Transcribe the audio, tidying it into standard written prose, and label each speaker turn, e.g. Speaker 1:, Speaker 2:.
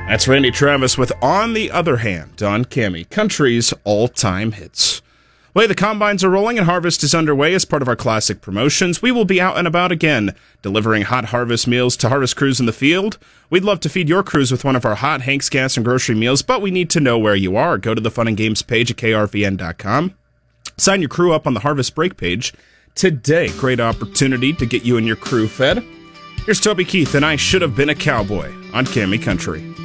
Speaker 1: That's Randy Travis with On the Other Hand on Cammy, country's all-time hits. Well, the combines are rolling and harvest is underway as part of our classic promotions. We will be out and about again, delivering hot harvest meals to harvest crews in the field. We'd love to feed your crews with one of our hot Hank's Gas and Grocery meals, but we need to know where you are. Go to the Fun and Games page at krvn.com. Sign your crew up on the Harvest Break page today. Great opportunity to get you and your crew fed. Here's Toby Keith and I Should Have Been a Cowboy on Cammy Country.